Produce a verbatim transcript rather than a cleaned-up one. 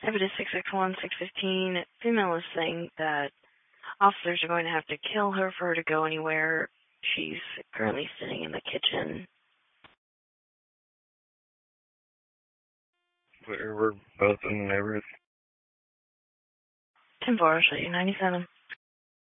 Evidence six six one, six fifteen. Female is saying that officers are going to have to kill her for her to go anywhere. She's currently sitting in the kitchen. We're both in the neighborhood. ten four, I'll show you ninety-seven.